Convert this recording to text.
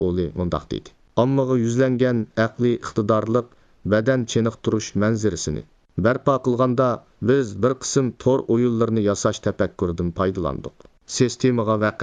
Oli mundaq deydi. Ommaga yuzlangan aqliy iqtidorliq badan cheniqtirish manzirisini barpo qilganda biz bir qism tor o'yinlarini yasash tafakkuridan foydalandik. Sistemaga